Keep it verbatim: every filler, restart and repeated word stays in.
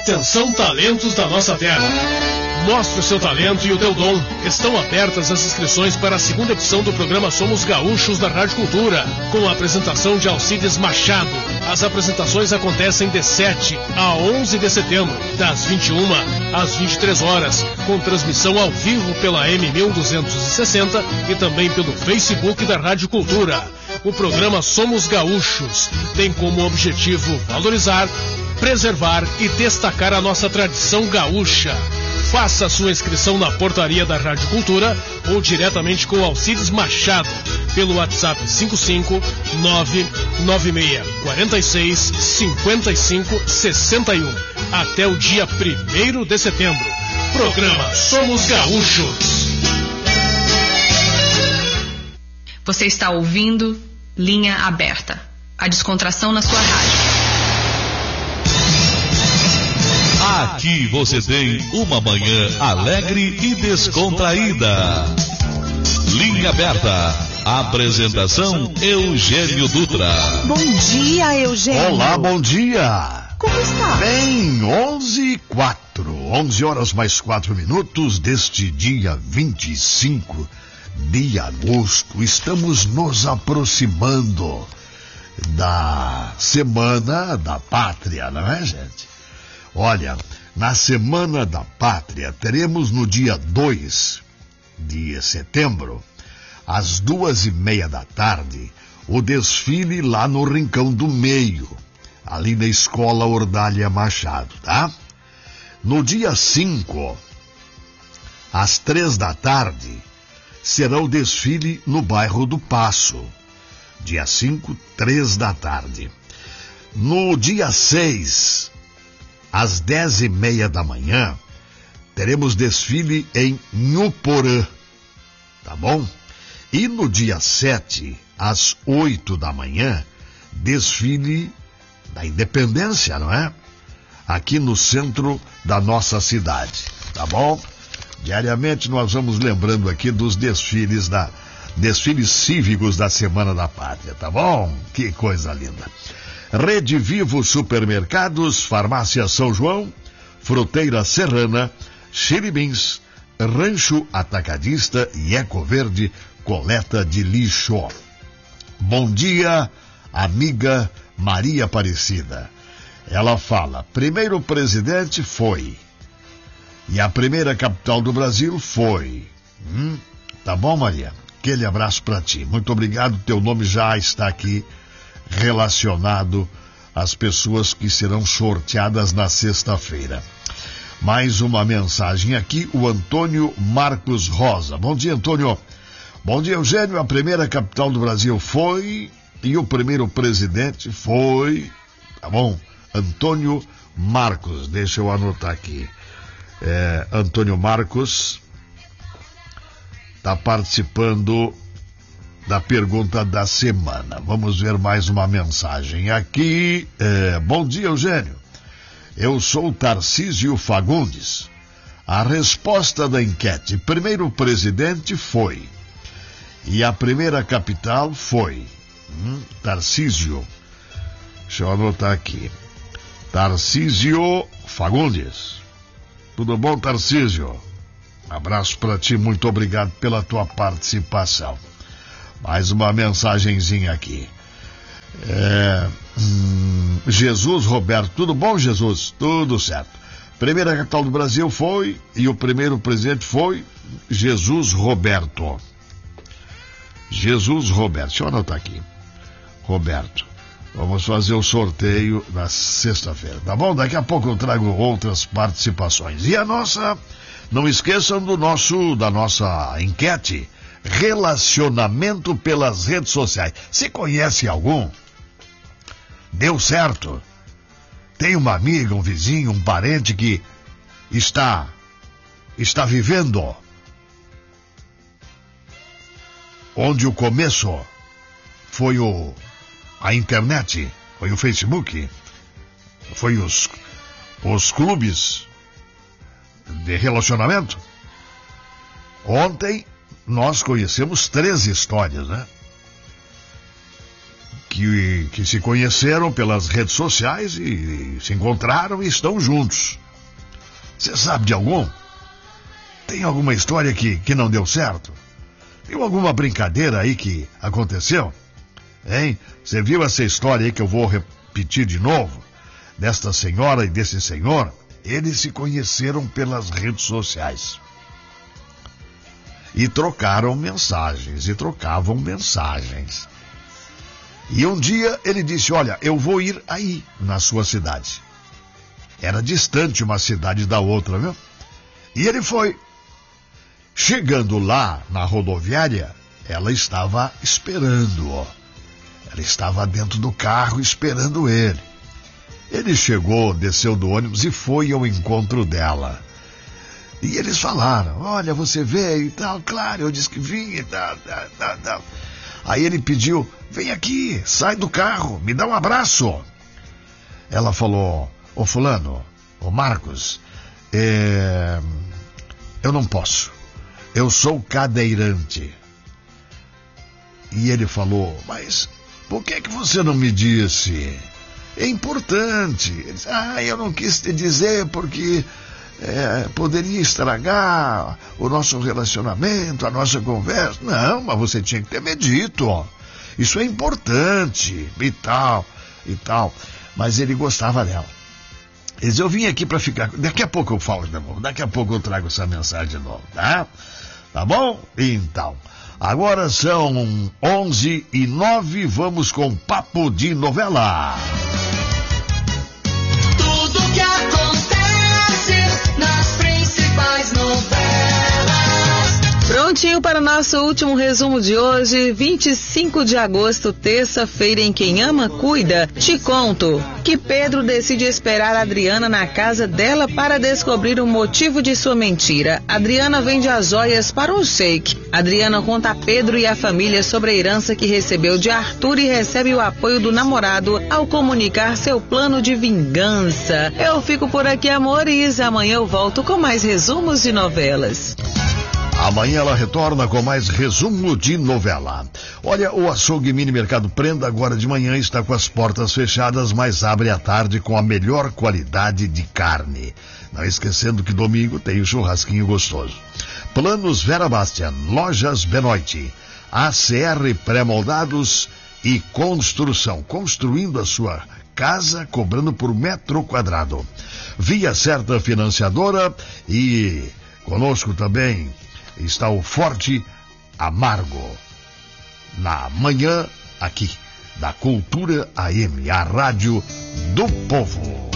Atenção, talentos da nossa terra. Mostre o seu talento e o teu dom. Estão abertas as inscrições para a segunda edição do programa Somos Gaúchos da Rádio Cultura, com a apresentação de Alcides Machado. As apresentações acontecem de sete a onze de setembro, das vinte e uma às vinte e três horas, com transmissão ao vivo pela M mil duzentos e sessenta e também pelo Facebook da Rádio Cultura. O programa Somos Gaúchos tem como objetivo valorizar, preservar e destacar a nossa tradição gaúcha. Faça sua inscrição na portaria da Rádio Cultura ou diretamente com Alcides Machado pelo WhatsApp cinco cinco nove nove seis quatro seis cinco cinco seis um até o dia primeiro de setembro. Programa Somos Gaúchos. Você está ouvindo Linha Aberta, a descontração na sua rádio. Aqui você tem uma manhã alegre e descontraída. Linha Aberta. Apresentação Eugênio Dutra. Bom dia, Eugênio. Olá, bom dia. Como está? Bem, onze e quatro. onze horas mais quatro minutos deste dia vinte e cinco de agosto. Estamos nos aproximando da Semana da Pátria, não é, gente? Olha, na Semana da Pátria, teremos no dia dois de setembro, às duas e meia da tarde, o desfile lá no Rincão do Meio, ali na Escola Ordália Machado, tá? No dia cinco, às três da tarde, será o desfile no bairro do Paço. Dia cinco, três da tarde. No dia seis, às dez e meia da manhã, teremos desfile em Nhuporã, tá bom? E no dia sete, às oito da manhã, desfile da Independência, não é? Aqui no centro da nossa cidade, tá bom? Diariamente nós vamos lembrando aqui dos desfiles da, desfiles cívicos da Semana da Pátria, tá bom? Que coisa linda. Rede Vivo Supermercados, Farmácia São João, Fruteira Serrana, Xiribins, Rancho Atacadista e Ecoverde, coleta de lixo. Bom dia, amiga Maria Aparecida. Ela fala, primeiro presidente foi, e a primeira capital do Brasil foi. Hum, tá bom, Maria? Aquele abraço para ti. Muito obrigado, teu nome já está aqui relacionado às pessoas que serão sorteadas na sexta-feira. Mais uma mensagem aqui, o Antônio Marcos Rosa. Bom dia, Antônio. Bom dia, Eugênio. A primeira capital do Brasil foi e o primeiro presidente foi. Tá bom? Antônio Marcos. Deixa eu anotar aqui. É, Antônio Marcos está participando da pergunta da semana. Vamos ver mais uma mensagem aqui. É, bom dia, Eugênio. Eu sou o Tarcísio Fagundes. A resposta da enquete, primeiro presidente foi, e a primeira capital foi. Hum, Tarcísio. Deixa eu anotar aqui. Tarcísio Fagundes. Tudo bom, Tarcísio? Um abraço para ti, muito obrigado pela tua participação. Mais uma mensagenzinha aqui. É, hum, Jesus Roberto. Tudo bom, Jesus? Tudo certo. Primeira capital do Brasil foi, e o primeiro presidente foi Jesus Roberto. Jesus Roberto. Deixa eu anotar aqui. Roberto. Vamos fazer o sorteio na sexta-feira, tá bom? Daqui a pouco eu trago outras participações. E a nossa, não esqueçam do nosso, da nossa enquete. Relacionamento pelas redes sociais. Você conhece algum? Deu certo? Tem uma amiga, um vizinho, um parente que está, está vivendo onde o começo foi o, a internet, foi o Facebook, foi os, os clubes de relacionamento. Ontem nós conhecemos três histórias, né? Que que, que se conheceram pelas redes sociais e, e se encontraram e estão juntos. Você sabe de algum? Tem alguma história que, que não deu certo? Tem alguma brincadeira aí que aconteceu? Hein? Você viu essa história aí que eu vou repetir de novo? Desta senhora e desse senhor? Eles se conheceram pelas redes sociais. E trocaram mensagens, e trocavam mensagens. E um dia ele disse, olha, eu vou ir aí, na sua cidade. Era distante uma cidade da outra, viu? E ele foi. Chegando lá, na rodoviária, ela estava esperando, ó. Ela estava dentro do carro esperando ele. Ele chegou, desceu do ônibus e foi ao encontro dela. E eles falaram, olha, você veio e tal, claro, eu disse que vim e tal, tal, tal, tal. Aí ele pediu, vem aqui, sai do carro, me dá um abraço. Ela falou, ô fulano, ô Marcos, é... eu não posso, eu sou cadeirante. E ele falou, mas por que que você não me disse? É importante. Ele disse, ah, eu não quis te dizer porque é, poderia estragar o nosso relacionamento, a nossa conversa. Não, mas você tinha que ter me dito, ó. Isso é importante, e tal, e tal. Mas ele gostava dela. Ele disse, eu vim aqui para ficar... Daqui a pouco eu falo de novo, daqui a pouco eu trago essa mensagem de novo, tá? Tá bom? Então, agora são onze e nove, vamos com Papo de Novela. Tudo que acontece nas principais novelas. Prontinho para o nosso último resumo de hoje, vinte e cinco de agosto, terça-feira, em Quem Ama Cuida. Te conto que Pedro decide esperar Adriana na casa dela para descobrir o motivo de sua mentira. Adriana vende as joias para um sheik. Adriana conta a Pedro e a família sobre a herança que recebeu de Arthur e recebe o apoio do namorado ao comunicar seu plano de vingança. Eu fico por aqui, amores. Amanhã eu volto com mais resumos de novelas. Amanhã ela retorna com mais resumo de novela. Olha, o açougue Mini Mercado Prenda agora de manhã está com as portas fechadas, mas abre à tarde com a melhor qualidade de carne. Não esquecendo que domingo tem o churrasquinho gostoso. Planos Vera Bastian, Lojas Benoit, A C R Pré-Moldados e Construção. Construindo a sua casa, cobrando por metro quadrado. Via Certa Financiadora e conosco também está o Forte Amargo. Na manhã, aqui, da Cultura A M, a rádio do povo.